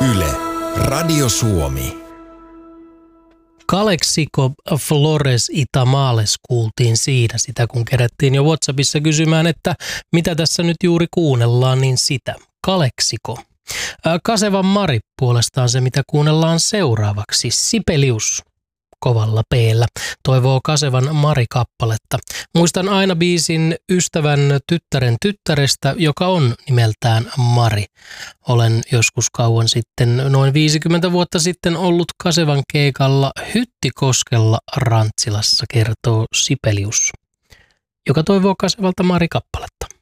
Yle, Radio Suomi. Calexico Flores Itamales kuultiin siinä sitä, kun kerättiin jo WhatsAppissa kysymään, että mitä tässä nyt juuri kuunnellaan, niin sitä. Calexico. Kasevan Mari puolestaan se, mitä kuunnellaan seuraavaksi. Sibelius kovalla P:llä toivoo Kasevan Mari-kappaletta. Muistan aina biisin ystävän tyttären tyttärestä, joka on nimeltään Mari. Olen joskus kauan sitten, noin 50 vuotta sitten, ollut Kasevan keikalla Hyttikoskella Rantsilassa, kertoo Sibelius, joka toivoo Kasevalta Mari-kappaletta.